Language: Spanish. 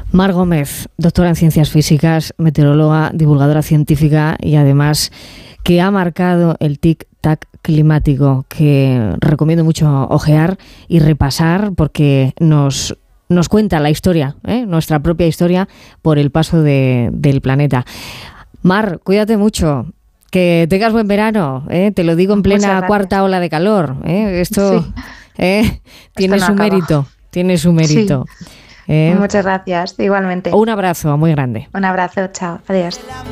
Mar Gómez, doctora en Ciencias Físicas, meteoróloga, divulgadora científica y además que ha marcado el tic-tac climático, que recomiendo mucho ojear y repasar porque nos cuenta la historia, nuestra propia historia por el paso del planeta. Mar, cuídate mucho. Que tengas buen verano, te lo digo en plena cuarta ola de calor. Esto tiene su mérito, tiene su mérito. Sí. Muchas gracias, igualmente. Un abrazo muy grande. Un abrazo, chao, adiós.